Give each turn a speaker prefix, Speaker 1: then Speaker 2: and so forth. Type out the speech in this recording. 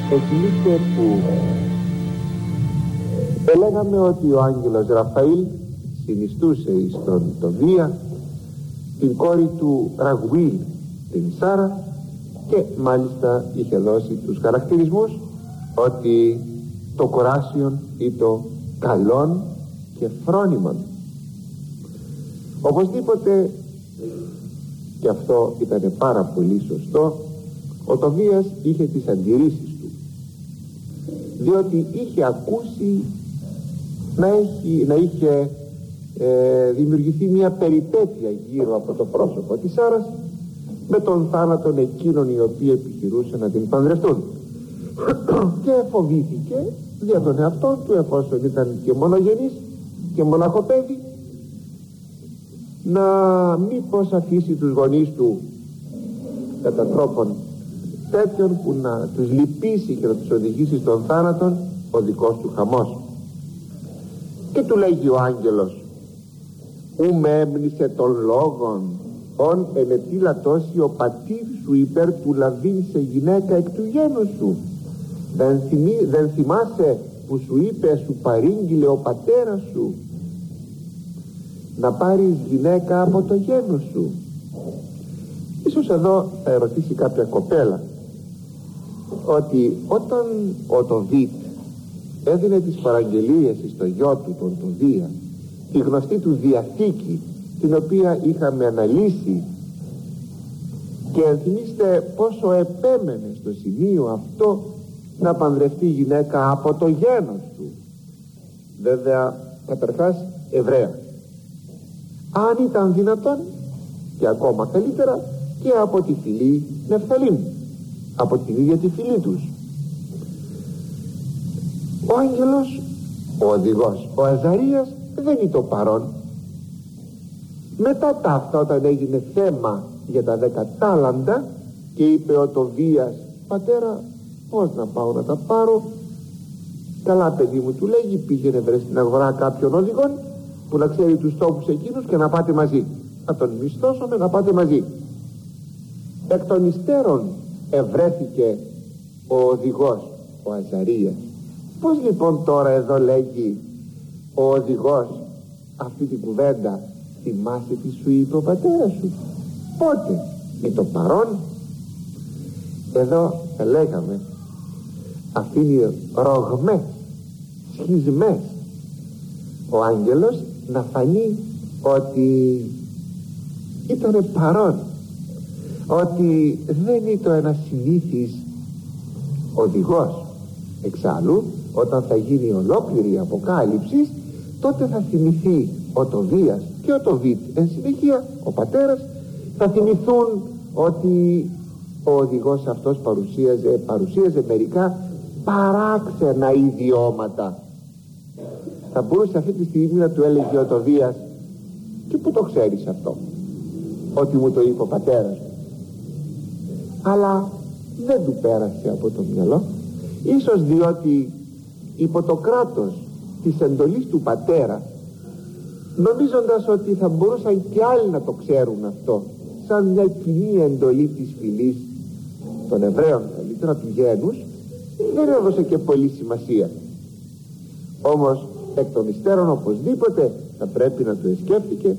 Speaker 1: Εκειλήστε που έλεγαμε ότι ο άγγελος Ραφαήλ συνιστούσε εις τον Τοβία την κόρη του Ραγουήλ, την Σάρα, και μάλιστα είχε δώσει τους χαρακτηρισμούς ότι το κοράσιον ή το καλόν και φρόνιμον. Οπωσδήποτε, και αυτό ήταν πάρα πολύ σωστό, ο Τοβίας είχε τις αντιρρήσεις του, διότι είχε ακούσει να είχε δημιουργηθεί μια περιπέτεια γύρω από το πρόσωπο της Σάρας με τον θάνατον εκείνων οι οποίοι επιχειρούσαν να την παντρευτούν και φοβήθηκε δια τον εαυτόν του, εφόσον ήταν και μονογενής και μοναχοπέδι, να μήπως αφήσει τους γονείς του κατά τρόπον τέτοιον που να τους λυπήσει και να τους οδηγήσει στον θάνατον ο δικός του χαμός. Και του λέγει ο άγγελος: ου με έμπνισε των λόγων ον ενετήλατώσει ο πατήρ σου υπέρ του λαβήν σε γυναίκα εκ του γένους σου. Δεν θυμάσαι που σου είπε, σου παρήγγειλε ο πατέρας σου να πάρεις γυναίκα από το γένος σου? Ίσως εδώ θα ερωτήσει κάποια κοπέλα ότι όταν ο Τοβίτ έδινε τις παραγγελίες στο γιο του τον Τοβία, τη γνωστή του διαθήκη, την οποία είχαμε αναλύσει, και θυμίστε πόσο επέμενε στο σημείο αυτό να παντρευτεί γυναίκα από το γένος του, βέβαια καταρχάς Εβραία, αν ήταν δυνατόν, και ακόμα καλύτερα, και από τη φυλή Νεφθαλήμ, από την ίδια τη φυλή τους. Ο άγγελος, ο οδηγός, ο Αζαρίας δεν είναι το παρόν. Μετά τα αυτά, όταν έγινε θέμα για τα 10 τάλαντα και είπε ο Τοβίας: πατέρα, πώς να πάω να τα πάρω? Καλά παιδί μου, του λέγει, πήγαινε βρε στην αγορά κάποιον οδηγόν που να ξέρει τους τόπους εκείνους και να πάτε μαζί, να τον μισθώσουμε, να πάτε μαζί. Εκ των υστέρων ευρέθηκε ο οδηγός, ο Αζαρίας. Πώς λοιπόν τώρα εδώ λέγει ο οδηγός αυτή την κουβέντα? Θυμάσαι τι σου είπε ο πατέρας σου? Πότε? Με το παρόν? Εδώ λέγαμε αφήνει ρογμές, σχισμές ο άγγελος να φανεί ότι ήταν παρόν, ότι δεν ήταν ένας συνήθις οδηγός. Εξάλλου, όταν θα γίνει ολόκληρη η αποκάλυψη, τότε θα θυμηθεί ο Τοβίας και ο Τοβίτ, εν συνεχεία ο πατέρας, θα θυμηθούν ότι ο οδηγός αυτός παρουσίαζε μερικά παράξενα ιδιώματα. Θα μπορούσε αυτή τη στιγμή να του έλεγε ο Τοβίας: και πού το ξέρεις αυτό? Ότι μου το είπε ο πατέρας μου. Αλλά δεν του πέρασε από το μυαλό, ίσως διότι υπό το κράτος της εντολής του πατέρα, νομίζοντας ότι θα μπορούσαν και άλλοι να το ξέρουν αυτό, σαν μια κοινή εντολή της φυλής των Εβραίων, καλύτερα του γένους, δεν έδωσε και πολύ σημασία. Όμως εκ των υστέρων οπωσδήποτε θα πρέπει να του εσκέφτηκε